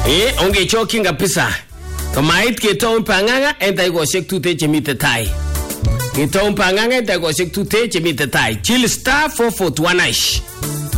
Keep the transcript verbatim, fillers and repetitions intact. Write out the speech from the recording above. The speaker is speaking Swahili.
Eh, ongechokin kabisa. Komait ketoun panganga en daikoshek tute chemite tai. Ketoun panganga en daikoshek tute chemite tai. Chill star four forty-one hash.